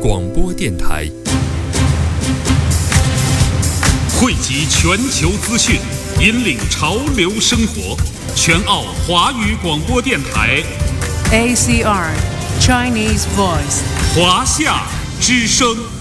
广播电台， 汇集全球资讯，引领潮流生活。全澳华语广播电台 ACR Chinese Voice 华夏之声。